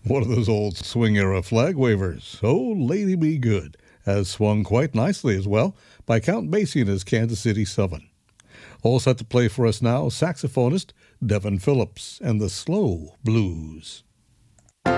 One of those old swing era flag wavers, Oh Lady Be Good, has swung quite nicely as well by Count Basie and his Kansas City 7. All set to play for us now, saxophonist Devin Phillips and the Slow Blues.